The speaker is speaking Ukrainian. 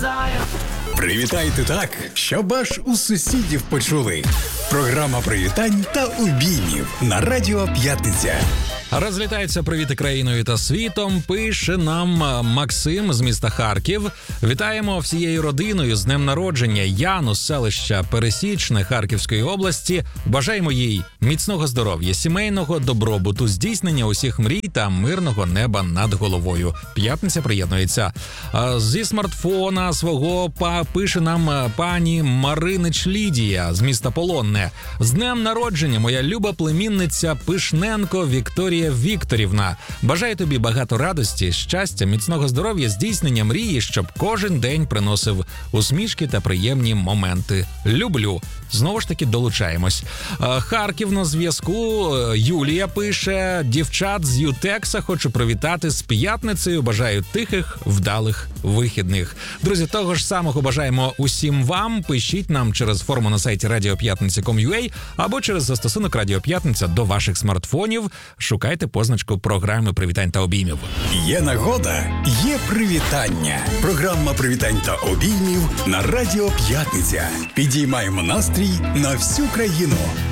Привітайте так, щоб аж у сусідів почули. Програма привітань та обіймів на Радіо П'ятниця. Розлітаються привіти країною та світом, пише нам Максим з міста Харків. Вітаємо всією родиною з днем народження Яну з селища Пересічне Харківської області. Бажаємо їй міцного здоров'я, сімейного добробуту, здійснення усіх мрій та мирного неба над головою. П'ятниця приєднується. Зі смартфона свого пише нам пані Маринич Лідія з міста Полонне. З днем народження, моя люба племінниця Пишненко Вікторія Вікторівна. Бажаю тобі багато радості, щастя, міцного здоров'я, здійснення мрії, щоб кожен день приносив усмішки та приємні моменти. Люблю. Знову ж таки долучаємось. Харків на зв'язку. Юлія пише: дівчат з Ютекса хочу привітати з п'ятницею. Бажаю тихих, вдалих вихідних. Друзі, того ж самого бажаємо усім вам. Пишіть нам через форму на сайті radiopятниця.com.ua або через застосунок Радіо П'ятниця до ваших смартфонів. Шукайте позначку програми привітань та обіймів. Є нагода, є привітання. Програма привітань та обіймів на Радіо П'ятниця. Підіймаємо настрій на всю країну.